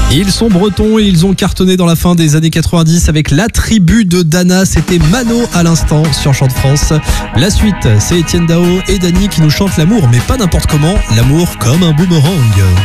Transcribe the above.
Ils sont bretons et ils ont cartonné dans la fin des années 90 avec La Tribu de Dana. C'était Mano à l'instant sur Chant de France. La suite, c'est Etienne Dao et Dany qui nous chantent l'amour, mais pas n'importe comment, l'amour comme un boomerang.